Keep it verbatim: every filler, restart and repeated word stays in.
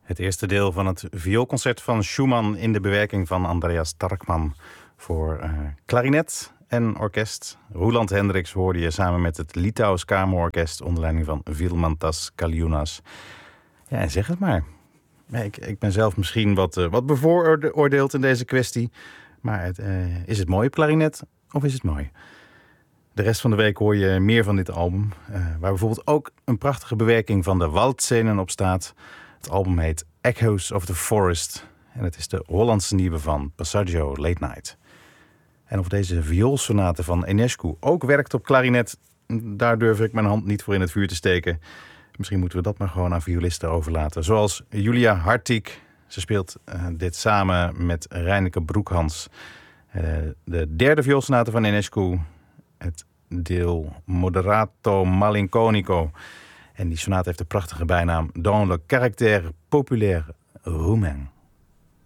Het eerste deel van het vioolconcert van Schumann in de bewerking van Andreas Tarkman voor uh, klarinet en orkest. Roland Hendricks hoorde je samen met het Litouws Kamerorkest onder leiding van Vilmantas Kaliunas. Ja, en zeg het maar. Ja, ik, ik ben zelf misschien wat, uh, wat bevooroordeeld in deze kwestie. Maar het, uh, is het mooi klarinet of is het mooi? De rest van de week hoor je meer van dit album. Uh, waar bijvoorbeeld ook een prachtige bewerking van de waldscenen op staat. Het album heet Echoes of the Forest. En het is de Hollandse nieuwe van Passaggio Late Night. En of deze vioolsonate van Enescu ook werkt op klarinet, daar durf ik mijn hand niet voor in het vuur te steken. Misschien moeten we dat maar gewoon aan violisten overlaten. Zoals Julia Hartig. Ze speelt uh, dit samen met Reineke Broekhans. Uh, de derde vioolsonate van Enescu. Het deel Moderato Malinconico. En die sonate heeft de prachtige bijnaam Dans le caractère populaire roumain.